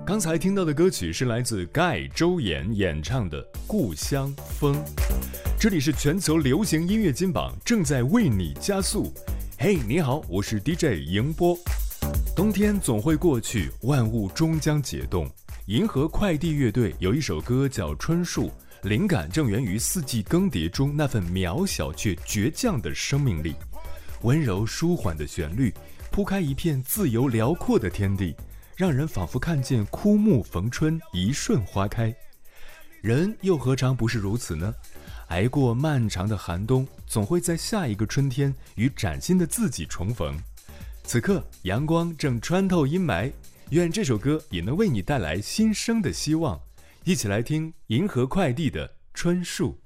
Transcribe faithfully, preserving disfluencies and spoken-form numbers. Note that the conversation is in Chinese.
刚才听到的歌曲是来自盖周岩演唱的《故乡风》。这里是全球流行音乐金榜，正在为你加速。嘿、hey, 你好，我是 D J 迎波。冬天总会过去，万物终将解冻。银河快递乐队有一首歌叫《春树》，灵感正源于四季更迭中那份渺小却倔强的生命力。温柔舒缓的旋律铺开一片自由辽阔的天地，让人仿佛看见枯木逢春，一瞬花开。人又何尝不是如此呢？挨过漫长的寒冬，总会在下一个春天与崭新的自己重逢。此刻阳光正穿透阴霾，愿这首歌也能为你带来新生的希望。一起来听银河快递的《春树》。